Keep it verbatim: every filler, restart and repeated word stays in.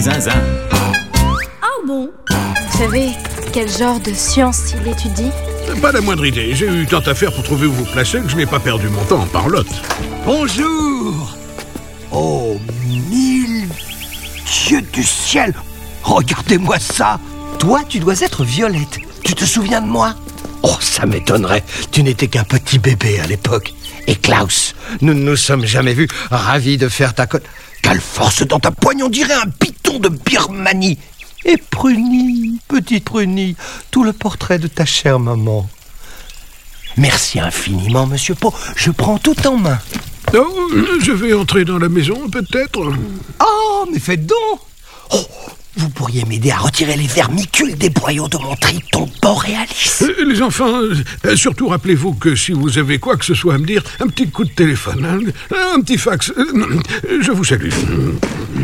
zinzin. Ah bon? Vous savez quel genre de science il étudie? Pas la moindre idée. J'ai eu tant à faire pour trouver où vous placer que je n'ai pas perdu mon temps en parlotte. Bonjour. Oh, mille dieux du ciel. Regardez-moi ça. Toi, tu dois être Violette. Tu te souviens de moi? Oh, ça m'étonnerait. Tu n'étais qu'un petit bébé à l'époque. Et Klaus, nous ne nous sommes jamais vus. Ravi de faire ta côte. Quelle force dans ta poigne, on dirait un python de Birmanie. Et Prunie, petite Prunie, tout le portrait de ta chère maman. Merci infiniment, monsieur Pau. Je prends tout en main. Oh, je vais entrer dans la maison, peut-être. Oh, mais faites donc. Oh, vous pourriez m'aider à retirer les vermicules des boyaux de mon triton boréalis. Euh, les enfants, euh, surtout rappelez-vous que si vous avez quoi que ce soit à me dire, un petit coup de téléphone, hein, un petit fax. Euh, je vous salue.